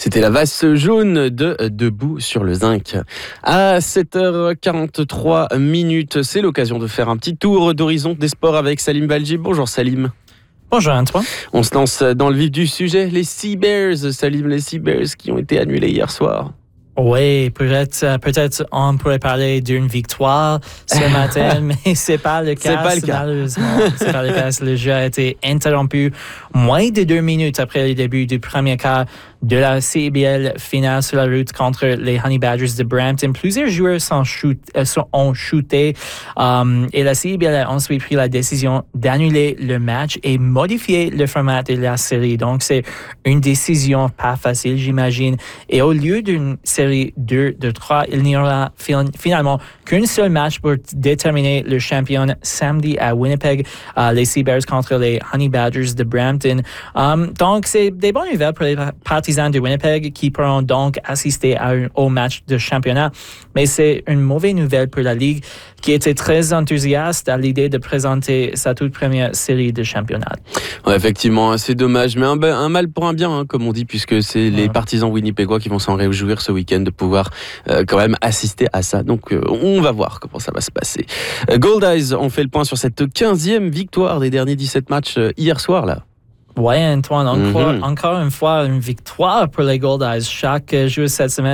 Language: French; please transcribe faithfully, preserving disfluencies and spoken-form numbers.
C'était la vase jaune de Debout sur le zinc. À sept heures quarante-trois minutes, c'est l'occasion de faire un petit tour d'horizon des sports avec Salim Valji. Bonjour Salim. Bonjour Antoine. On se lance dans le vif du sujet. Les Sea Bears, Salim, les Sea Bears qui ont été annulés hier soir. Oui, peut-être, peut-être on pourrait parler d'une victoire ce matin, mais c'est pas le cas. C'est pas le cas. Malheureusement, c'est pas le cas. Le jeu a été interrompu moins de deux minutes après le début du premier quart de la C B L finale sur la route contre les Honey Badgers de Brampton. Plusieurs joueurs sont shoot, euh, sont, ont shooté um, et la C B L a ensuite pris la décision d'annuler le match et modifier le format de la série. Donc, c'est une décision pas facile, j'imagine. Et au lieu d'une série deux de trois, il n'y aura finalement qu'un seul match pour déterminer le champion samedi à Winnipeg, uh, les Sea Bears contre les Honey Badgers de Brampton. Um, donc, c'est des bonnes nouvelles pour les partisans de Winnipeg qui pourront donc assister à un, au match de championnat. Mais c'est une mauvaise nouvelle pour la Ligue qui était très enthousiaste à l'idée de présenter sa toute première série de championnat. Ouais, effectivement, c'est dommage, mais un, un mal pour un bien, hein, comme on dit, puisque c'est les ouais. partisans winnipégois qui vont s'en réjouir ce week-end de pouvoir euh, quand même assister à ça. Donc, euh, on va voir comment ça va se passer. Euh, Gold Eyes, on fait le point sur cette quinzième victoire des derniers dix-sept matchs euh, hier soir, là. Oui, Antoine, encore, mm-hmm. encore une fois, une victoire pour les Gold Eyes. Chaque jour cette semaine,